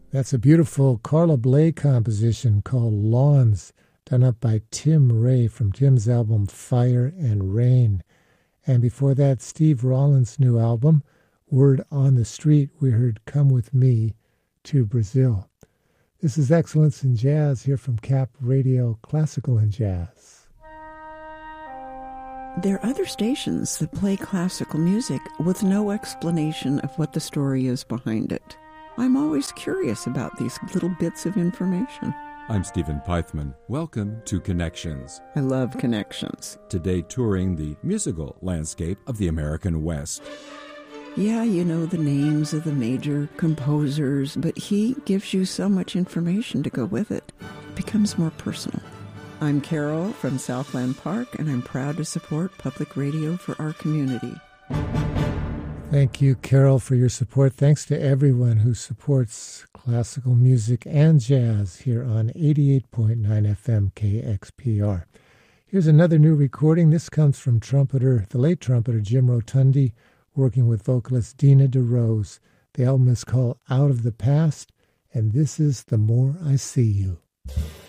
That's a beautiful Carla Bley composition called Lawns, done up by Tim Ray from Tim's album Fire and Rain. And before that, Steve Rollins' new album, Word on the Street, we heard Come With Me to Brazil. This is Excellence in Jazz here from Cap Radio Classical and Jazz. There are other stations that play classical music with no explanation of what the story is behind it. I'm always curious about these little bits of information. I'm Stephen Pythman. Welcome to Connections. I love Connections. Today touring the musical landscape of the American West. Yeah, you know the names of the major composers, but he gives you so much information to go with it. It becomes more personal. I'm Carol from Southland Park, and I'm proud to support public radio for our community. Thank you, Carol, for your support. Thanks to everyone who supports classical music and jazz here on 88.9 FM KXPR. Here's another new recording. This comes from the late trumpeter Jim Rotundi, working with vocalist Dina DeRose. The album is called Out of the Past, and this is The More I See You.